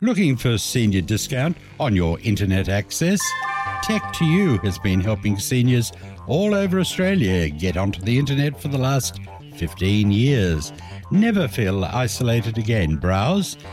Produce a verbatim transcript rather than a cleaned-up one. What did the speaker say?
Looking for senior discount on your internet access? Tech to You has been helping seniors all over Australia get onto the internet for the last fifteen years. Never feel isolated again. Browse,